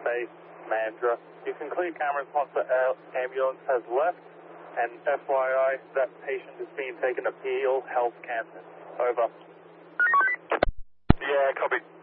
Bay, Mandra. You can clear cameras once the ambulance has left, and FYI, that patient is being taken to Peel Health Campus. Over. Yeah, copy.